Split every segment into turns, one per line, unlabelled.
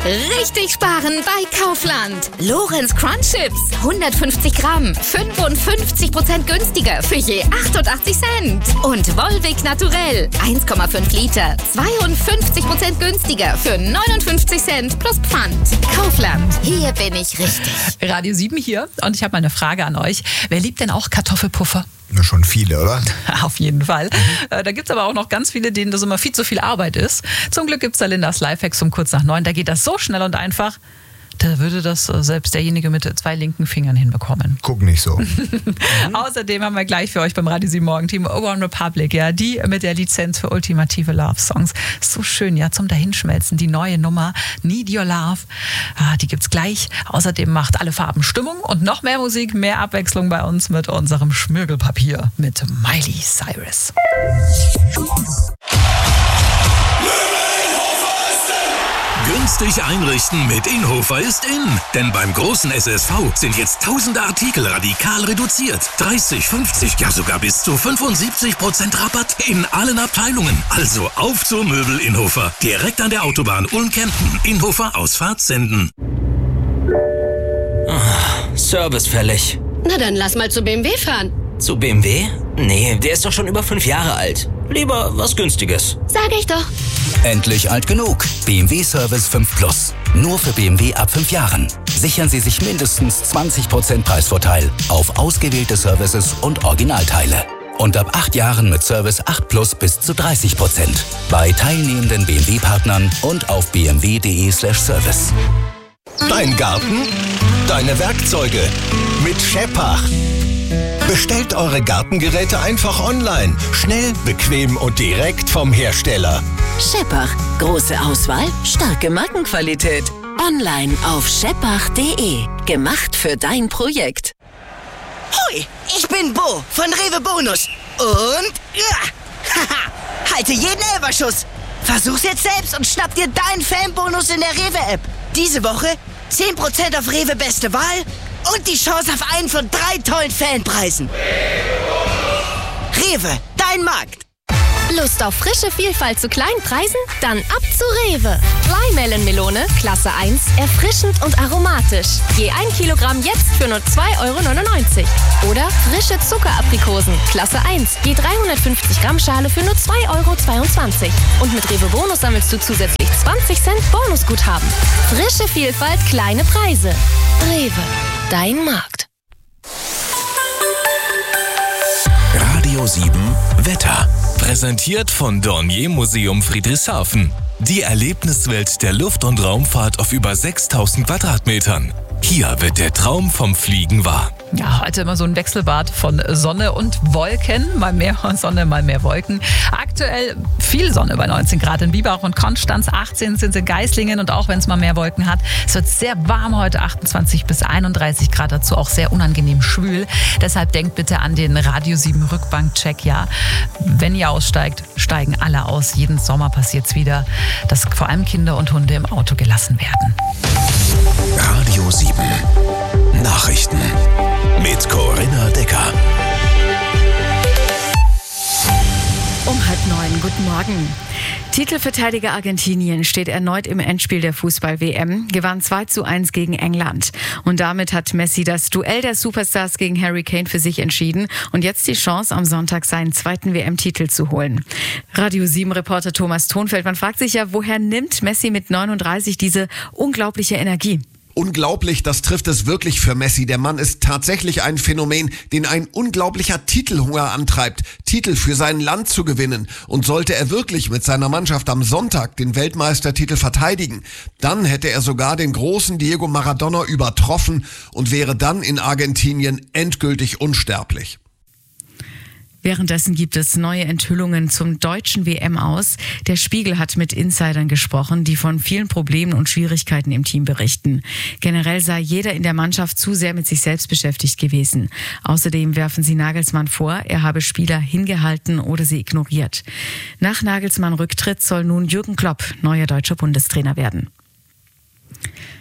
Richtig sparen bei Kaufland. Lorenz Crunch Chips, 150 Gramm, 55% günstiger für je 88 Cent. Und Volvic Naturell, 1,5 Liter, 52% günstiger für 59 Cent plus Pfand. Kaufland, hier bin ich richtig.
Radio 7 hier und ich habe mal eine Frage an euch. Wer liebt denn auch Kartoffelpuffer?
Na, schon viele, oder?
Auf jeden Fall. Da gibt es aber auch noch ganz viele, denen das immer viel zu viel Arbeit ist. Zum Glück gibt es da Lindas Lifehacks um kurz nach 9. Da geht das so schnell und einfach, da würde das selbst derjenige mit 2 linken Fingern hinbekommen.
Guck nicht so.
Außerdem haben wir gleich für euch beim Radio 7 Morgenteam One Republic, ja, die mit der Lizenz für ultimative Love-Songs. So schön, ja, zum Dahinschmelzen. Die neue Nummer Need Your Love, die gibt's gleich. Außerdem macht alle Farben Stimmung und noch mehr Musik, mehr Abwechslung bei uns mit unserem Schmirgelpapier mit Miley Cyrus.
Günstig einrichten mit Inhofer ist in. Denn beim großen SSV sind jetzt tausende Artikel radikal reduziert. 30, 50, ja sogar bis zu 75% Rabatt in allen Abteilungen. Also auf zur Möbel Inhofer. Direkt an der Autobahn Ulm-Kempten. Inhofer Ausfahrt senden.
Service fällig.
Na dann lass mal zu BMW fahren.
Zu BMW? Nee, der ist doch schon über 5 Jahre alt. Lieber was Günstiges.
Sag ich doch.
Endlich alt genug. BMW Service 5 Plus. Nur für BMW ab 5 Jahren. Sichern Sie sich mindestens 20% Preisvorteil auf ausgewählte Services und Originalteile. Und ab 8 Jahren mit Service 8 Plus bis zu 30%. Bei teilnehmenden BMW-Partnern und auf bmw.de/service.
Dein Garten, deine Werkzeuge mit Scheppach. Bestellt eure Gartengeräte einfach online. Schnell, bequem und direkt vom Hersteller.
Scheppach. Große Auswahl, starke Markenqualität. Online auf scheppach.de. Gemacht für dein Projekt.
Hoi, ich bin Bo von Rewe Bonus. Und haha, halte jeden Elberschuss. Versuch's jetzt selbst und schnapp dir deinen Fanbonus in der Rewe-App. Diese Woche 10% auf Rewe Beste Wahl und die Chance auf einen von 3 tollen Fanpreisen. Rewe, dein Markt.
Lust auf frische Vielfalt zu kleinen Preisen? Dann ab zu Rewe. Flymelon-Melone, Klasse 1, erfrischend und aromatisch. Je 1 Kilogramm jetzt für nur 2,99 €. Oder frische Zuckeraprikosen, Klasse 1, je 350 Gramm Schale für nur 2,22 €. Und mit Rewe Bonus sammelst du zusätzlich 20 Cent Bonusguthaben. Frische Vielfalt, kleine Preise. Rewe, dein Markt.
Radio 7 Wetter. Präsentiert von Dornier Museum Friedrichshafen. Die Erlebniswelt der Luft- und Raumfahrt auf über 6000 Quadratmetern. Hier wird der Traum vom Fliegen wahr.
Ja, heute immer so ein Wechselbad von Sonne und Wolken. Mal mehr Sonne, mal mehr Wolken. Aktuell viel Sonne bei 19 Grad in Biberach und Konstanz. 18 sind es in Geislingen und auch wenn es mal mehr Wolken hat. Es wird sehr warm heute, 28 bis 31 Grad. Dazu auch sehr unangenehm schwül. Deshalb denkt bitte an den Radio 7 Rückbankcheck. Ja, wenn ihr aussteigt, steigen alle aus. Jeden Sommer passiert es wieder, dass vor allem Kinder und Hunde im Auto gelassen werden.
Radio 7 Nachrichten mit Corinna Decker.
Um 8:30, guten Morgen. Titelverteidiger Argentinien steht erneut im Endspiel der Fußball-WM, gewann 2:1 gegen England. Und damit hat Messi das Duell der Superstars gegen Harry Kane für sich entschieden und jetzt die Chance, am Sonntag seinen 2. WM-Titel zu holen. Radio 7-Reporter Thomas Thonfeld, man fragt sich ja, woher nimmt Messi mit 39 diese unglaubliche Energie?
Unglaublich, das trifft es wirklich für Messi. Der Mann ist tatsächlich ein Phänomen, den ein unglaublicher Titelhunger antreibt, Titel für sein Land zu gewinnen. Und sollte er wirklich mit seiner Mannschaft am Sonntag den Weltmeistertitel verteidigen, dann hätte er sogar den großen Diego Maradona übertroffen und wäre dann in Argentinien endgültig unsterblich.
Währenddessen gibt es neue Enthüllungen zum deutschen WM-Aus. Der Spiegel hat mit Insidern gesprochen, die von vielen Problemen und Schwierigkeiten im Team berichten. Generell sei jeder in der Mannschaft zu sehr mit sich selbst beschäftigt gewesen. Außerdem werfen sie Nagelsmann vor, er habe Spieler hingehalten oder sie ignoriert. Nach Nagelsmann Rücktritt soll nun Jürgen Klopp neuer deutscher Bundestrainer werden.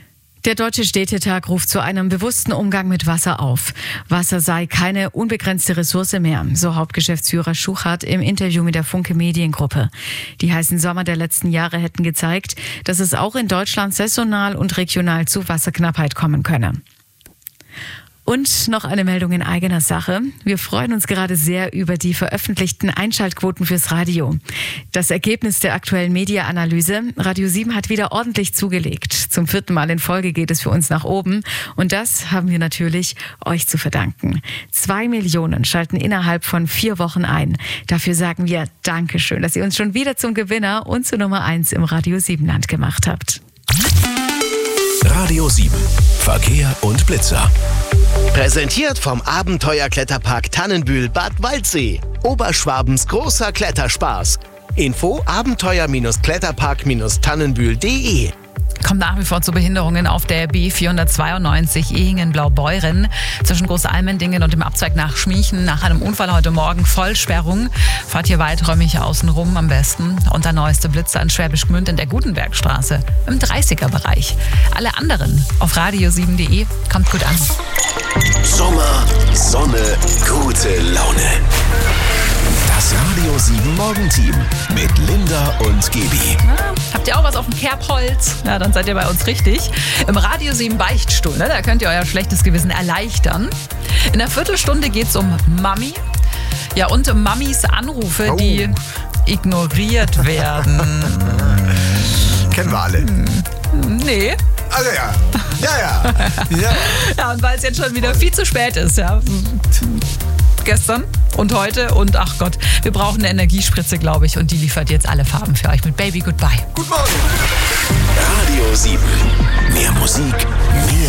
Der Deutsche Städtetag ruft zu einem bewussten Umgang mit Wasser auf. Wasser sei keine unbegrenzte Ressource mehr, so Hauptgeschäftsführer Schuchart im Interview mit der Funke Mediengruppe. Die heißen Sommer der letzten Jahre hätten gezeigt, dass es auch in Deutschland saisonal und regional zu Wasserknappheit kommen könne. Und noch eine Meldung in eigener Sache. Wir freuen uns gerade sehr über die veröffentlichten Einschaltquoten fürs Radio. Das Ergebnis der aktuellen Media-Analyse: Radio 7 hat wieder ordentlich zugelegt. Zum 4. Mal in Folge geht es für uns nach oben. Und das haben wir natürlich euch zu verdanken. 2 Millionen schalten innerhalb von 4 Wochen ein. Dafür sagen wir Dankeschön, dass ihr uns schon wieder zum Gewinner und zur Nummer 1 im Radio 7-Land gemacht habt.
Radio 7. Verkehr und Blitzer.
Präsentiert vom Abenteuerkletterpark Tannenbühl Bad Waldsee. Oberschwabens großer Kletterspaß. Info: abenteuer-kletterpark-tannenbühl.de.
Kommt nach wie vor zu Behinderungen auf der B492 Ehingen-Blaubeuren zwischen Großalmendingen und dem Abzweig nach Schmiechen. Nach einem Unfall heute Morgen Vollsperrung. Fahrt hier weiträumig außen rum am besten. Und der neueste Blitzer in Schwäbisch Gmünd in der Gutenbergstraße im 30er-Bereich. Alle anderen auf radio7.de. Kommt gut an.
Sommer, Sonne, gute Laune. Das Radio 7 Morgenteam mit Linda und Gebi.
Habt ihr auch was auf dem Kerbholz? Ja, dann seid ihr bei uns richtig. Im Radio 7 Beichtstuhl, ne? Da könnt ihr euer schlechtes Gewissen erleichtern. In einer Viertelstunde geht es um Mami. Ja, und um Mamis Anrufe, die ignoriert werden.
Kennen wir alle.
Nee.
Also ja.
Ja, und weil es jetzt schon wieder viel zu spät ist, ja. Gestern und heute und ach Gott, wir brauchen eine Energiespritze, glaube ich, und die liefert jetzt alle Farben für euch mit Baby Goodbye.
Guten Morgen.
Radio 7. Mehr Musik, mehr